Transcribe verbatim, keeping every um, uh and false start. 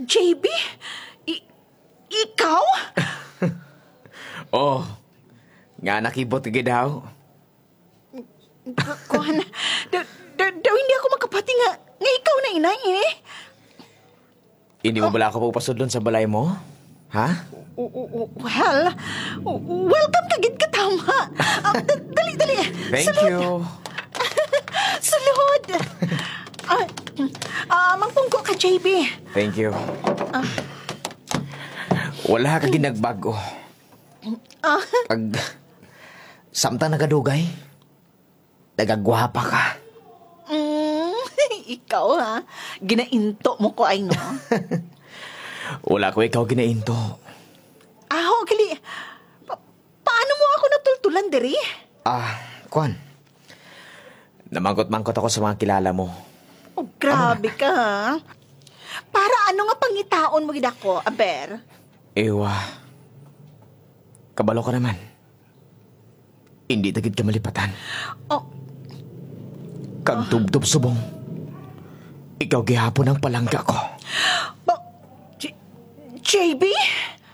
J B? I- ikaw? Oh, nga nakibot ka daw. Kuhan, daw, daw, daw hindi ako makapati nga, nga ikaw na inay eh. Hindi mo bala ako pupasudlon sa balay mo? Ha? O- o- o- Well, o- welcome ka gid ka tama. Ah, da- dali, dali. Thank Sulod. you. Sulod. Ah, ah, mangpungko ka, J B. Thank you. Wala ka ginagbago. Ah, Pag samtang nagadugay, nagagwapa ka. mm, ikaw ha. Ginainto mo ko ay no. Wala ko ikaw ginainto. Ah, ho, gali. Pa- paano mo ako natultulan, diri? Ah, Kwan. Namangkot-mangkot ako sa mga kilala mo. Oh, grabe ka ha. Para ano nga pangitaon mo gid ako, Aber? Ewa. Kabalo ka naman. Hindi tagid ka malipatan. Oh, Kag tubtub subong. Ikaw gihapon ang palangga ko. ba- J- J B?